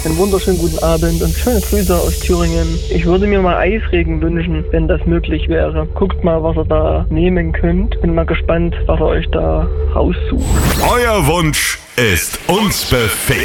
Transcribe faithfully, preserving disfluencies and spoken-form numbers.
einen wunderschönen guten Abend und schöne Grüße aus Thüringen. Ich würde mir mal Eisregen wünschen, wenn das möglich wäre. Guckt mal, was ihr da nehmen könnt. Bin mal gespannt, was ihr euch da raussucht. Euer Wunsch ist uns Buffet.